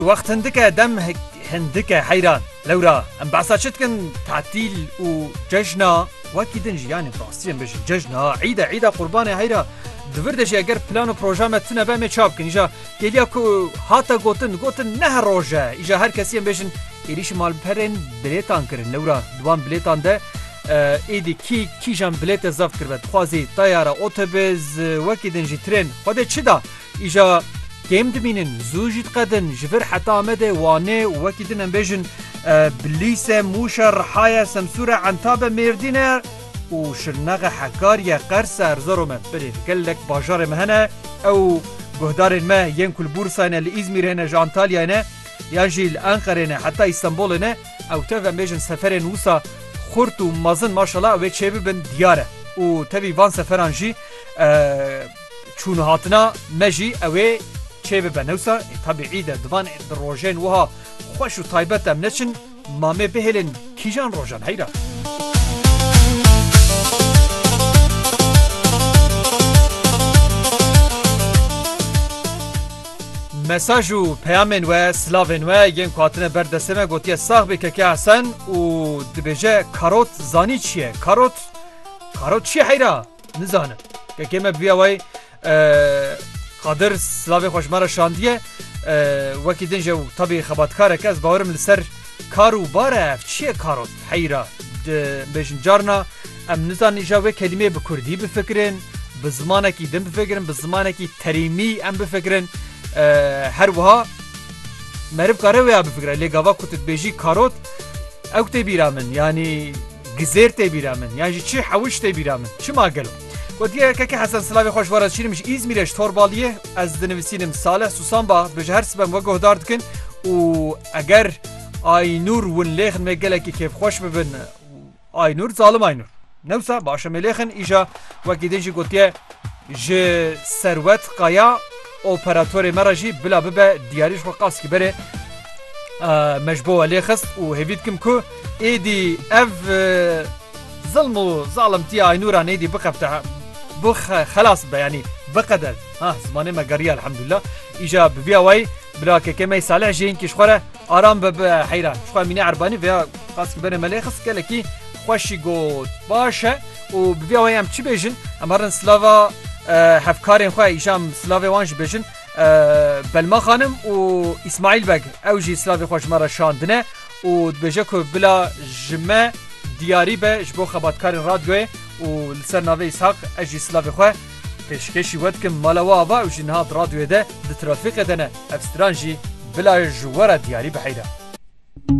وقت هندكه دم هندكه حيران لورا ام باسا شتكن تعطيل وججنا وكيدنج يعني فاصيا باش ججنا عيده قربان هيرا دفردش اگر بلان و پروژه متنه به چاپ کن ایجا گلیا کو هاتا گوتن نه روجه ایجا هر کسی بهشن ایریش مال پرن بلیتان کرن لورا دوان بلیتان ده ایدی کی جان بلیت زفت کرد خوازی طیاره اتوبوس وکیدنج ترن خود چدا ایجا گیم دمینن زوجید قدن جبر حتی آمده وانه وکیدن بهشن بلیس موشر حیا سمسوره عنتاب مردینه و شرناغ حکاری قرص ارزارو من بله قلك باجار مهنه او گهدار ما ينكل بورسانه لإزمير هنا جانتاليا هنا يجي الأنقرة هنا حتى اسطنبول هنا او تفهم بيجن سفر نوسا خورت و مازن ما شاء الله و تشيبي بن دياره و تبي فان سفران جي چون هاتنا مجي اوه تشيبي بنوسا طبيعي ده دوان روجين وها خوش و طيبت امنشن مامي بهلن كيجان روجان هيدا مساج و پیامن و سلاون و ین کواتنه بردسمه گوتیه صاحب که حسن و دبیجه کاروت زانی چیه کاروت چیه حیرا نزانه که کمه بیا وی قادر سلاوی خوشماره شاندیه وکی دنجه و طبی خباتکاره که از باورم لسر کارو باره چیه کاروت حیرا بیشن جارنا ام نزان ایجا و کلمه بکردی بفکرن بزمانکی دم بفکرن بزمانکی تریمی ام بفکرن هر وها مرف کاره ویا بفکره لگاوا کتت بیجی کاروت او تبیرامن یعنی گزیر تبیرامن یعنی چی حوش تبیرامن چی ما گلو ودیه که حسن سلاوی خوش وارد شیرمش ایزمیرش توربالیه از دنویسینم صالح سوسان با بجه هر سبم وگه دارد کن و اگر آینور ون لیخن مگله که کیف خوش ببن آینور ظالم آینور نوسا باشه ملیخن ایجا وکی دنجی گوتیه جه سروت قایا اپراتور مراجي بلا ببا دياريش وقاس كبره مجبوه ليه خست وهفيدكم كو ايدي اف ظلم تي اينوران ايدي بقى بخ خلاص يعني بقدر زمانه ما قريه الحمد لله اجا ببيا واي بلا كما يصالح جين كي شخره ارام بب حيران شخره ميني عرباني فيها قاس كبره ملي خست كلكي خوشي قوت باشه وببيا واي ام تشي بيجن امرن سلافا هفکارین خواه ایشام سلاوی وانش بشن بلما خانم و اسماعیل بگ اوجی سلاوی خوش مرا شاندنه و بجه که بلا جمع دیاری به جبو خباتکارین رادیوه و لسر ناوی اسحاق اجی سلاوی خواه پیشکشی ود که مالوا آبا اوجی نهاد رادیوه ده ده ترافیق دنه افسترانجی بلا جواره دیاری بحیره